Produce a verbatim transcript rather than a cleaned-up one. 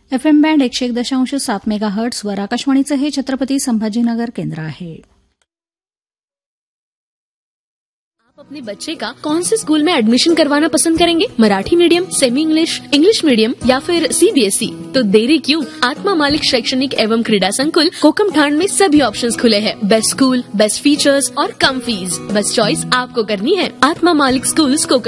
F M band एकशे एक दशांश सात मेगा हर्ट्सवर आकाशवाणीचं हे छत्रपती संभाजीनगर केंद्र आहे. अपने बच्चे का कौन से स्कूल में एडमिशन करवाना पसंद करेंगे? Marathi medium, semi English, English medium या फिर सी बी एस ई? तो देरी क्यों? आत्मा मालिक शैक्षणिक एवं क्रीड़ा संकुल कोकमठाण में सभी ऑप्शंस खुले हैं. बेस्ट स्कूल, बेस्ट फीचर्स और कम फीस. बस चॉइस आपको करनी है. आत्मा मालिक स्कूल कोकम